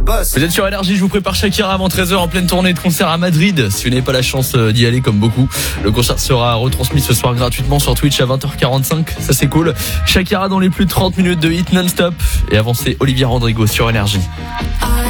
boss. Vous êtes sur Énergie, je vous prépare Shakira avant 13h en pleine tournée de concert à Madrid. Si vous n'avez pas la chance d'y aller comme beaucoup, le concert sera retransmis ce soir gratuitement sur Twitch à 20h45. Ça c'est cool. Shakira dans les plus de 30 minutes de hit non-stop. Et avant c'est Olivia Rodrigo sur Énergie.